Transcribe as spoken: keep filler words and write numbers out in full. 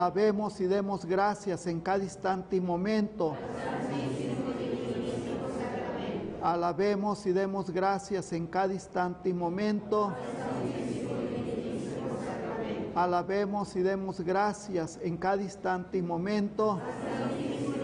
Alabemos y demos gracias en cada instante y momento. Alabemos y demos gracias en cada instante y momento. Alabemos y demos gracias en cada instante y momento.